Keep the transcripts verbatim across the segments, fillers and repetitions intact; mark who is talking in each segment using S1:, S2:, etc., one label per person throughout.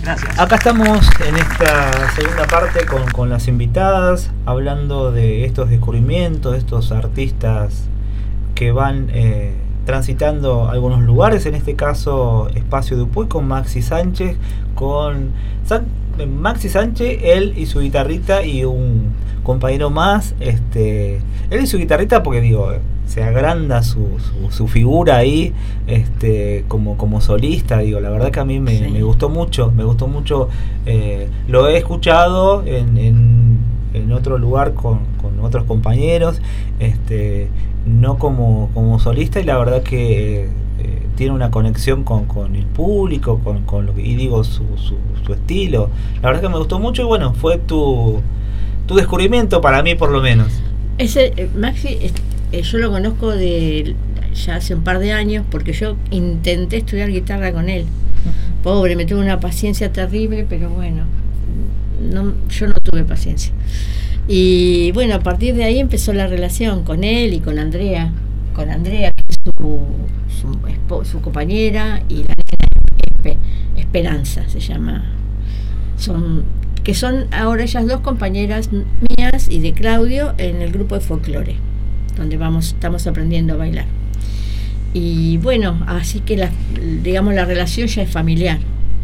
S1: Gracias.
S2: Acá estamos en esta segunda parte con, con las invitadas, hablando de estos descubrimientos, de estos artistas que van eh, transitando algunos lugares, en este caso Espacio Dupuy con Maxi Sánchez, con San, Maxi Sánchez, él y su guitarrita y un compañero más, este, él y su guitarrita porque digo, se agranda su, su, su figura ahí, este, como, como solista, digo, la verdad que a mí me, sí. me gustó mucho, me gustó mucho, eh, lo he escuchado en, en, en otro lugar con, con otros compañeros, este, no como, como solista, y la verdad que eh, tiene una conexión con, con el público, con, con lo que, y digo, su, su, su estilo, la verdad que me gustó mucho, y bueno, fue tu, tu descubrimiento para mí por lo menos.
S3: Ese, eh, Maxi, eh, yo lo conozco de ya hace un par de años, porque yo intenté estudiar guitarra con él. Pobre, me tuvo una paciencia terrible, pero bueno, no, yo no tuve paciencia. Y bueno, a partir de ahí empezó la relación con él y con Andrea, con Andrea, que es su, su, su compañera, y la nena Esperanza se llama. Son, que son ahora ellas dos compañeras mías y de Claudio en el grupo de folclore, donde vamos, estamos aprendiendo a bailar. Y bueno, así que la, digamos, la relación ya es familiar.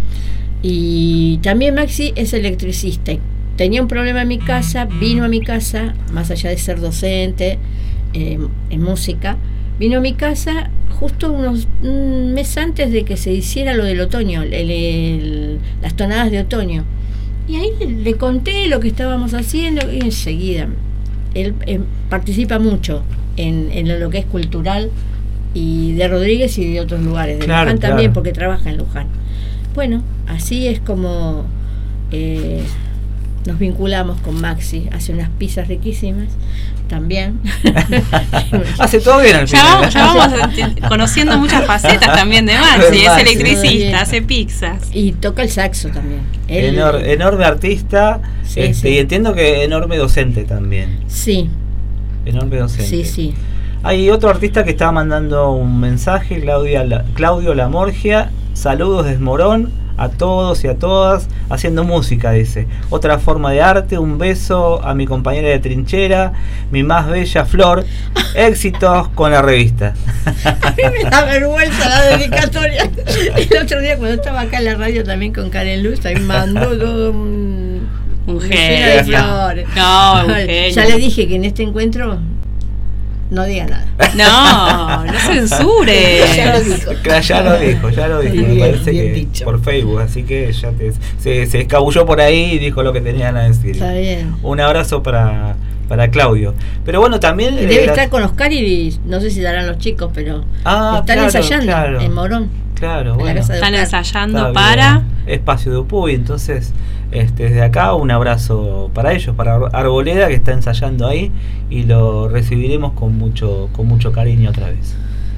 S3: Y también Maxi es electricista. Tenía un problema en mi casa, vino a mi casa, más allá de ser docente eh, en música, vino a mi casa justo unos un mes antes de que se hiciera lo del otoño, el, el, las tonadas de otoño. Y ahí le, le conté lo que estábamos haciendo y enseguida él eh, participa mucho en, en lo que es cultural, y de Rodríguez y de otros lugares, de
S2: claro,
S3: Luján
S2: claro.
S3: también, porque trabaja en Luján. Bueno, así es como eh, nos vinculamos con Maxi. Hace unas pizzas riquísimas también.
S2: Hace todo bien al
S4: ya
S2: final.
S4: vamos, ya vamos conociendo muchas facetas también de Maxi. Es electricista, hace pizzas.
S3: Y toca el saxo también. Él,
S2: Enor, enorme artista,
S3: sí,
S2: este,
S3: sí.
S2: y entiendo que enorme docente también.
S3: Sí.
S2: Enorme docente.
S3: Sí, sí.
S2: Hay otro artista que estaba mandando un mensaje, Claudia, la, Claudio Lamorgia. Saludos desde Morón a todos y a todas, haciendo música, dice. Otra forma de arte, un beso a mi compañera de trinchera, mi más bella Flor. Éxitos con la revista.
S3: A mí me da vergüenza la dedicatoria. El otro día cuando estaba acá en la radio también con Karen Luz, ahí mandó todo un,
S4: un
S3: genio de flores.
S4: No, un genio.
S3: Ya le dije que en este encuentro no diga nada.
S4: No, no censures.
S3: Ya lo dijo.
S2: Ya lo dijo, ya lo dijo.
S3: Bien,
S2: me parece
S3: bien
S2: que
S3: dicho.
S2: Por Facebook, así que ya te, se, se escabulló por ahí y dijo lo que tenían a decir.
S3: Está bien.
S2: Un abrazo para, para Claudio. Pero bueno, también...
S3: Debe
S2: eh,
S3: estar con Oscar y no sé si darán los chicos, pero
S2: ah,
S3: están
S2: claro,
S3: ensayando
S2: claro.
S3: en Morón.
S2: Claro,
S3: en
S2: bueno.
S3: la casa de
S4: Están
S3: Oscar.
S4: ensayando
S2: Está
S4: para...
S2: bien. Espacio Dupuy, entonces este, desde acá un abrazo para ellos, para Arboleda que está ensayando ahí, y lo recibiremos con mucho, con mucho cariño otra vez.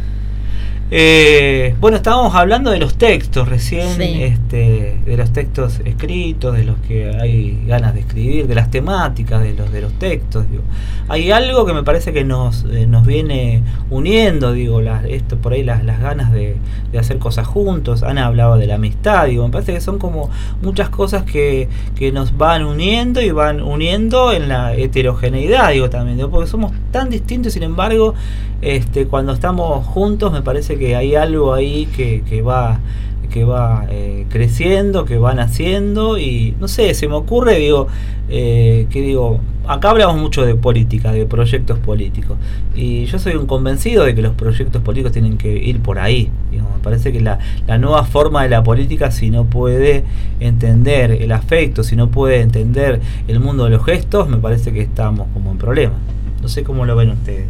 S2: Eh, bueno, estábamos hablando de los textos recién,
S3: sí.
S2: este, de los textos escritos, de los que hay ganas de escribir, de las temáticas de los de los textos. Digo, hay algo que me parece que nos eh, nos viene uniendo, digo, las, esto por ahí las, las ganas de, de hacer cosas juntos. Ana hablaba de la amistad, digo, me parece que son como muchas cosas que, que nos van uniendo y van uniendo en la heterogeneidad, digo también, digo, porque somos tan distintos, sin embargo, este, cuando estamos juntos me parece que hay algo ahí que, que va que va eh, creciendo, que van haciendo, y no sé, se me ocurre, digo, eh, que digo, acá hablamos mucho de política, de proyectos políticos, y yo soy un convencido de que los proyectos políticos tienen que ir por ahí, digo, me parece que la, la nueva forma de la política, si no puede entender el afecto, si no puede entender el mundo de los gestos, me parece que estamos como en problemas. No sé cómo lo ven ustedes.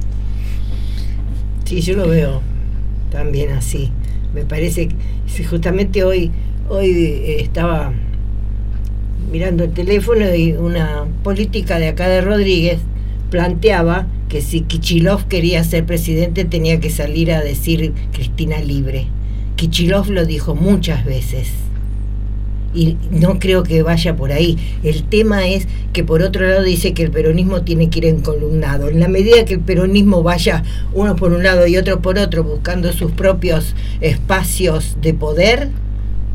S5: Sí, yo lo veo también así. Me parece que justamente hoy hoy eh, estaba mirando el teléfono y una política de acá de Rodríguez planteaba que si Kichilov quería ser presidente tenía que salir a decir Cristina libre. Kichilov lo dijo muchas veces. Y no creo que vaya por ahí. El tema es que por otro lado dice que el peronismo tiene que ir encolumnado. En la medida que el peronismo vaya uno por un lado y otro por otro buscando sus propios espacios de poder,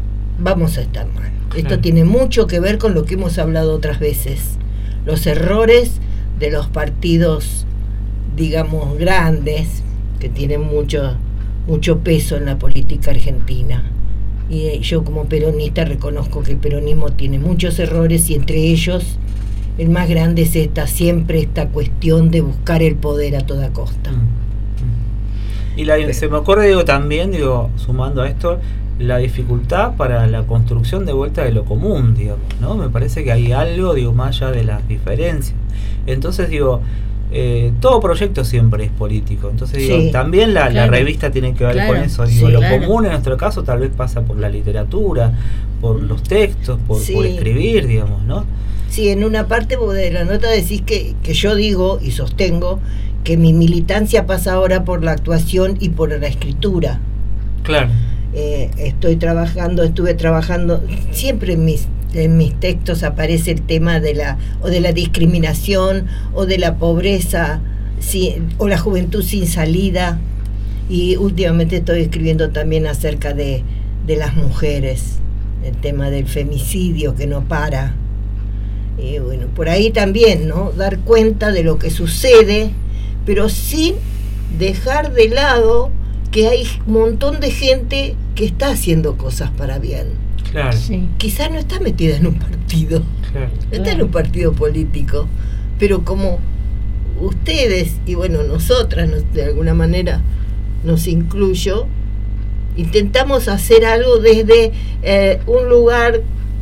S5: vamos a estar mal. Esto
S2: Claro.
S5: tiene mucho que ver con lo que hemos hablado otras veces. Los errores de los partidos, digamos, grandes, que tienen mucho, mucho peso en la política argentina. Y eh, yo como peronista reconozco que el peronismo tiene muchos errores y entre ellos el más grande es esta, siempre esta cuestión de buscar el poder a toda costa.
S2: Mm, mm. Y la,
S5: Pero-
S2: se me ocurre, digo, también, digo, sumando a esto, la dificultad para la construcción de vuelta de lo común, digamos, ¿no? Me parece que hay algo, digo, más allá de las diferencias. Entonces, digo, eh, todo proyecto siempre es político. Entonces, digo,
S5: Sí,
S2: también la, la
S3: claro.
S2: revista tiene que ver
S3: Claro,
S2: con eso. Digo,
S3: sí,
S2: lo
S3: claro.
S2: común en nuestro caso tal vez pasa por la literatura, por los textos, por,
S5: Sí.
S2: por escribir, digamos, ¿no?
S5: Sí, en una parte vos de la nota decís que, que yo digo y sostengo que mi militancia pasa ahora por la actuación y por la escritura.
S2: Claro.
S5: Eh, estoy trabajando, estuve trabajando, siempre en mis, en mis textos aparece el tema de la, o de la discriminación, o de la pobreza, sí, o la juventud sin salida, y últimamente estoy escribiendo también acerca de, de las mujeres, el tema del femicidio que no para. Y bueno, por ahí también, ¿no? Dar cuenta de lo que sucede, pero sin dejar de lado que hay un montón de gente que está haciendo cosas para bien.
S2: Claro.
S3: Sí.
S5: Quizás no está metida en un partido,
S2: Claro.
S5: no está en un partido político, pero como ustedes, y bueno, nosotras, nos- de alguna manera nos incluyo, intentamos hacer algo desde eh, un lugar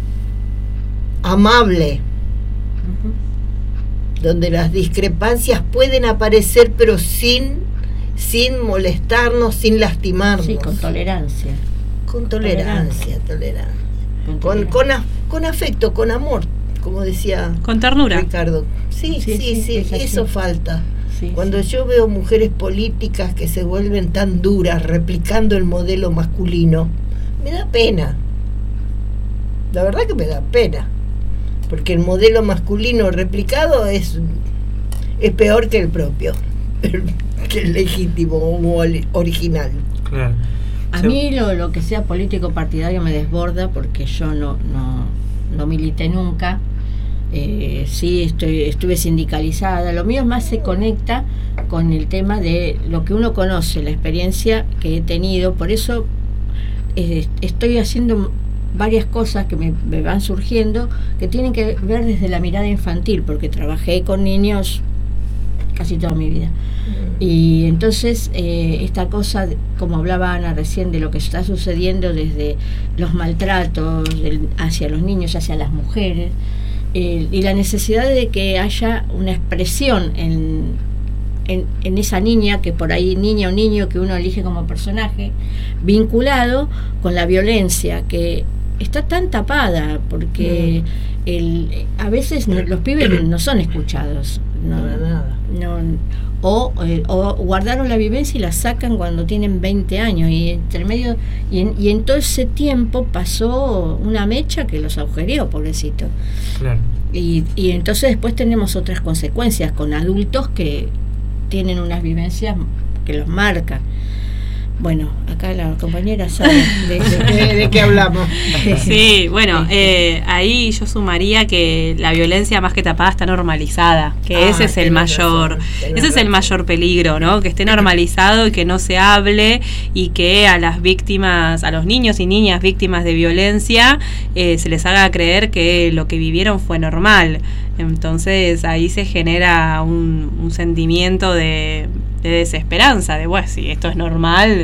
S5: amable,
S2: Ujú.
S5: donde las discrepancias pueden aparecer, pero sin, sin molestarnos, sin lastimarnos.
S3: Sí, con tolerancia.
S5: Con tolerancia, tolerancia.
S3: Con
S5: Con,
S3: tolerancia.
S5: con, a- con afecto, con amor, como decía
S4: Con ternura.
S5: Ricardo. Sí, sí,
S3: Sí,
S5: sí,
S3: sí, es así.
S5: eso falta.
S3: Sí,
S5: Cuando
S3: sí.
S5: yo veo mujeres políticas que se vuelven tan duras, replicando el modelo masculino, me da pena. La verdad que me da pena. Porque el modelo masculino replicado es, es peor que el propio, que el legítimo o el original.
S2: Claro.
S3: A
S2: Se-
S3: mí lo, lo que sea político partidario me desborda porque yo no, no, no milité nunca. Eh, sí, estoy, estuve sindicalizada. Lo mío más se conecta con el tema de lo que uno conoce, la experiencia que he tenido. Por eso eh, estoy haciendo varias cosas que me, me van surgiendo que tienen que ver desde la mirada infantil, porque trabajé con niños casi toda mi vida. Y entonces eh, esta cosa, de- como hablaba Ana recién, de lo que está sucediendo desde los maltratos del- hacia los niños, hacia las mujeres, eh, y la necesidad de que haya una expresión en, en, en esa niña, que por ahí niña o niño que uno elige como personaje, vinculado con la violencia, que está tan tapada, porque el, a veces no- los pibes no son escuchados. No,
S5: Para nada.
S3: no, o, eh, o guardaron la vivencia y la sacan cuando tienen veinte años y entre medio y en, y en todo ese tiempo pasó una mecha que los agujereó, pobrecito.
S2: Claro.
S3: Y, y entonces después tenemos otras consecuencias con adultos que tienen unas vivencias que los marcan. Bueno, acá la compañera sabe de eso.
S5: ¿De, de qué hablamos?
S4: Sí, bueno, eh, ahí yo sumaría que la violencia más que tapada está normalizada, que
S5: Ah,
S4: ese es el
S5: tenés
S4: mayor,
S5: razón, tenés
S4: ese es el
S5: razón.
S4: mayor peligro, ¿no? Que esté normalizado y que no se hable y que a las víctimas, a los niños y niñas víctimas de violencia, eh, se les haga creer que lo que vivieron fue normal. Entonces ahí se genera un, un sentimiento de, de desesperanza, de bueno, si esto es normal,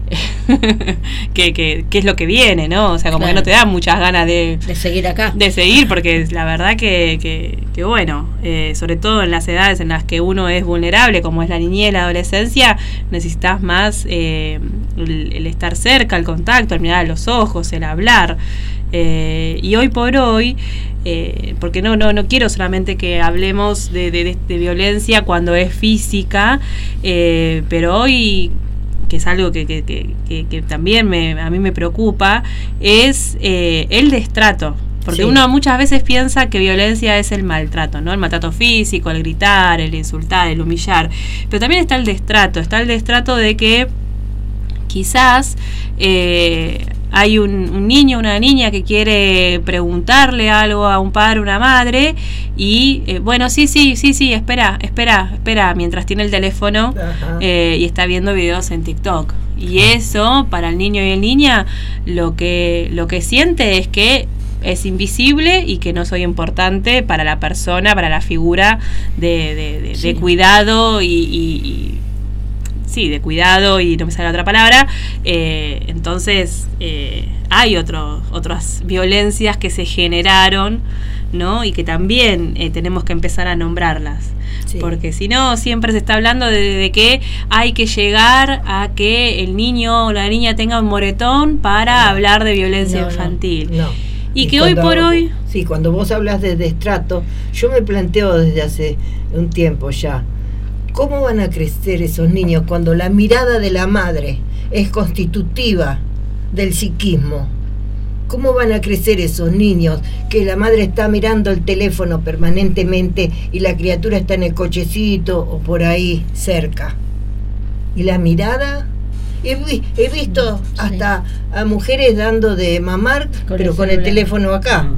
S4: ¿qué, qué, qué es lo que viene, ¿no? O sea, como
S3: Claro.
S4: que no te da muchas ganas de,
S3: De seguir acá.
S4: de seguir, porque la verdad que, que, que bueno, eh, sobre todo en las edades en las que uno es vulnerable, como es la niñez y la adolescencia, necesitas más eh, el, el estar cerca, el contacto, el mirar a los ojos, el hablar. Eh, y hoy por hoy, eh, porque no, no, no quiero solamente que hablemos de, de, de violencia cuando es física, eh, pero hoy, que es algo que, que, que, que, que también me, a mí me preocupa, es eh, el destrato. Porque
S5: Sí.
S4: uno muchas veces piensa que violencia es el maltrato, ¿no? El maltrato físico, el gritar, el insultar, el humillar. Pero también está el destrato, está el destrato de que quizás eh, hay un, un niño, una niña que quiere preguntarle algo a un padre, una madre, y eh, bueno, sí, sí, sí, sí, espera, espera, espera, mientras tiene el teléfono eh, y está viendo videos en TikTok. Y eso, para el niño y la niña, lo que, lo que siente es que es invisible y que no soy importante para la persona, para la figura de, de, de, sí. de cuidado y, y, y sí, de cuidado y no me sale la otra palabra. Eh, entonces eh, hay otro, otras violencias que se generaron, ¿no? Y que también eh, tenemos que empezar a nombrarlas. Sí. Porque si no, siempre se está hablando de, de que hay que llegar a que el niño o la niña tenga un moretón para no. hablar de violencia no, infantil. No, no. Y, y que cuando, hoy por hoy...
S5: Sí, cuando vos hablas de destrato, yo me planteo desde hace un tiempo ya, ¿cómo van a crecer esos niños cuando la mirada de la madre es constitutiva del psiquismo? ¿Cómo van a crecer esos niños que la madre está mirando el teléfono permanentemente y la criatura está en el cochecito o por ahí cerca? ¿Y la mirada? He, he visto hasta a mujeres dando de mamar, con pero el con el teléfono acá.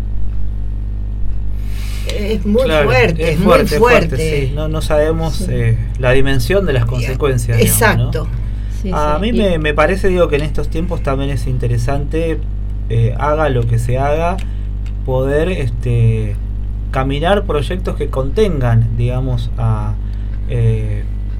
S5: Es muy
S2: claro,
S5: fuerte, es,
S2: es
S5: fuerte,
S2: muy
S5: fuerte.
S2: fuerte sí. No, no sabemos sí. eh, la dimensión de las consecuencias.
S5: Exacto.
S2: Digamos, ¿no?
S3: sí,
S2: a
S3: sí.
S2: mí me, me parece, digo, que en estos tiempos también es interesante, eh, haga lo que se haga, poder este, caminar proyectos que contengan, digamos, a... Eh,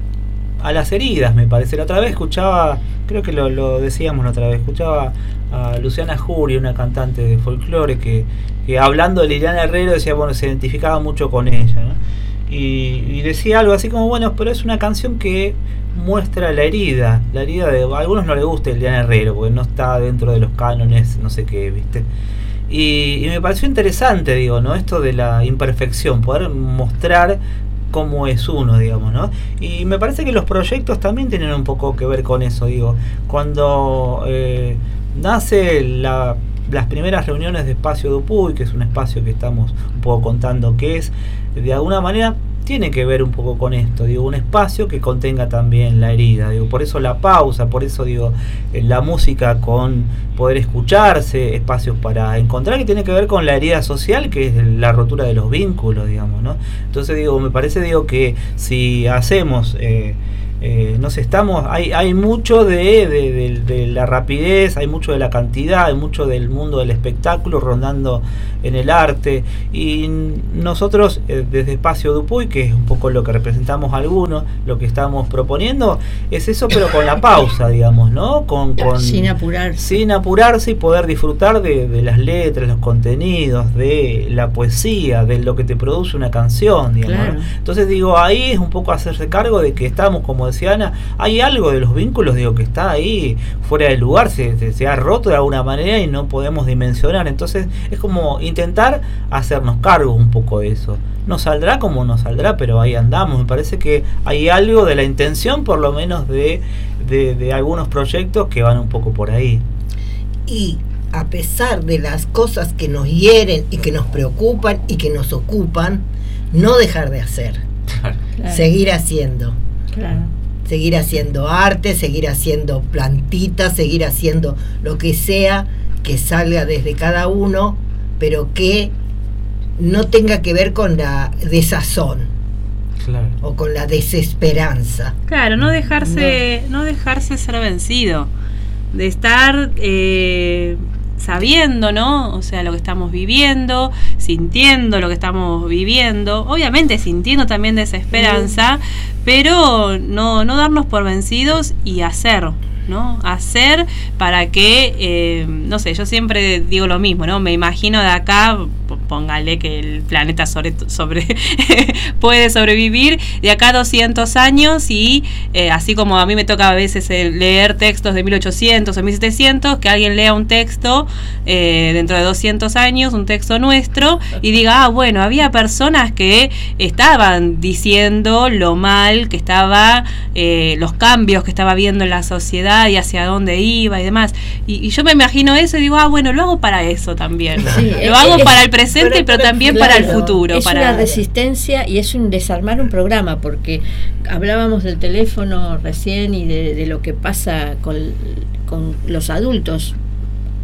S2: a las heridas, me parece. La otra vez escuchaba, creo que lo, lo decíamos la otra vez, escuchaba a Luciana Jury, una cantante de folclore, que, que hablando de Liliana Herrero decía, bueno, se identificaba mucho con ella, ¿no? Y, y decía algo así como, bueno, pero es una canción que muestra la herida, la herida de... A algunos no les gusta Liliana Herrero, porque no está dentro de los cánones, no sé qué, ¿viste? Y, y me pareció interesante, digo, ¿no? Esto de la imperfección, poder mostrar cómo es uno, digamos, ¿no? Y me parece que los proyectos también tienen un poco que ver con eso, digo. Cuando eh, nace la, las primeras reuniones de Espacio Dupuy, que es un espacio que estamos un poco contando qué es, de alguna manera tiene que ver un poco con esto, digo, un espacio que contenga también la herida, digo, por eso la pausa, por eso digo, la música con poder escucharse, espacios para encontrar, que tiene que ver con la herida social, que es la rotura de los vínculos, digamos, ¿no? Entonces digo, me parece, digo, que si hacemos eh, eh, nos estamos, hay, hay mucho de, de, de, de la rapidez, hay mucho de la cantidad, hay mucho del mundo del espectáculo rondando en el arte, y nosotros eh, desde Espacio Dupuy, que es un poco lo que representamos algunos, lo que estamos proponiendo es eso, pero con la pausa, digamos, ¿no? Con, con,
S3: sin apurarse.
S2: Sin apurarse y poder disfrutar de, de las letras, los contenidos, de la poesía, de lo que te produce una canción, digamos,
S3: claro.
S2: ¿no? Entonces digo, ahí es un poco hacerse cargo de que estamos, como decía Ana, hay algo de los vínculos, digo, que está ahí fuera de lugar, se, se, se ha roto de alguna manera y no podemos dimensionar. Entonces es como intentar hacernos cargo un poco de eso. No saldrá como no saldrá, pero ahí andamos. Me parece que hay algo de la intención, por lo menos de, de, de algunos proyectos que van un poco por ahí.
S5: Y a pesar de las cosas que nos hieren y que nos preocupan y que nos ocupan, no dejar de hacer.
S2: Claro.
S3: Claro.
S5: Seguir haciendo.
S3: Claro.
S5: Seguir haciendo arte, seguir haciendo plantitas, seguir haciendo lo que sea que salga desde cada uno, pero que no tenga que ver con la desazón, claro, o con la desesperanza.
S4: Claro, no dejarse, no, no dejarse ser vencido, de estar eh, sabiendo, ¿no? O sea, lo que estamos viviendo, sintiendo lo que estamos viviendo, obviamente sintiendo también desesperanza, mm. pero no, no darnos por vencidos y hacer, ¿no? Hacer para que, eh, no sé, yo siempre digo lo mismo, ¿no? Me imagino de acá, póngale que el planeta sobre, sobre puede sobrevivir de acá a doscientos años y eh, así como a mí me toca a veces leer textos de mil ochocientos o mil setecientos, que alguien lea un texto eh, dentro de doscientos años, un texto nuestro, y diga, ah, bueno, había personas que estaban diciendo lo mal que estaba, eh, los cambios que estaba viendo en la sociedad y hacia dónde iba y demás, y, y yo me imagino eso y digo, ah, bueno, lo hago para eso también, sí, lo es, hago es, para el presente, pero, pero también claro, para el futuro.
S3: Es
S4: para...
S3: una resistencia y es un desarmar un programa, porque hablábamos del teléfono recién y de, de lo que pasa con, con los adultos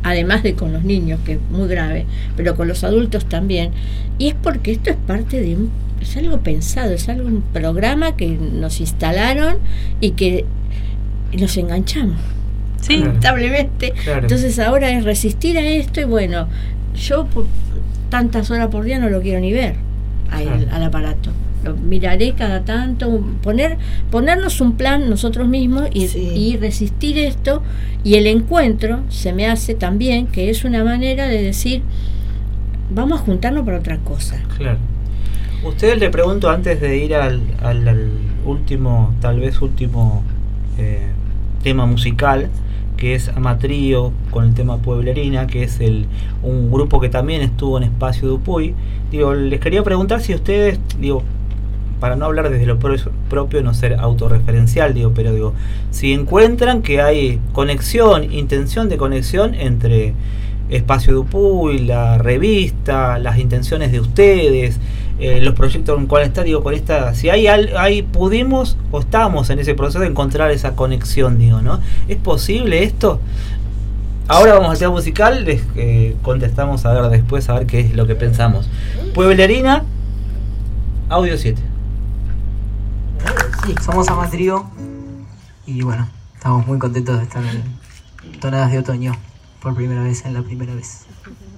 S3: además de con los niños, que es muy grave, pero con los adultos también, y es porque esto es parte de un, es algo pensado, es algo, un programa que nos instalaron y que nos enganchamos. Sí, lamentablemente. Claro. Entonces ahora es resistir a esto y bueno, yo por tantas horas por día no lo quiero ni ver a el, al aparato. Lo miraré cada tanto, poner ponernos un plan nosotros mismos y, sí. y resistir esto, y el encuentro se me hace también que es una manera de decir vamos a juntarnos para otra cosa.
S2: Claro. Ustedes, le pregunto antes de ir al, al, al último, tal vez último eh, tema musical, que es Amatrío, con el tema Pueblerina, que es el un grupo que también estuvo en Espacio Dupuy. Digo, les quería preguntar si ustedes, digo, para no hablar desde lo pro propio, no ser autorreferencial, digo, pero digo, si encuentran que hay conexión, intención de conexión entre Espacio Dupuy, la revista, las intenciones de ustedes, eh, los proyectos en cuales está, digo, con esta, si hay, hay pudimos o estamos en ese proceso de encontrar esa conexión, digo, ¿no? ¿Es posible esto? Ahora vamos al tema musical, les eh, contestamos a ver después, a ver qué es lo que pensamos. Pueblerina, audio siete.
S1: Sí, somos Amatrío y bueno, estamos muy contentos de estar en Tonadas de Otoño por primera vez, en la primera vez.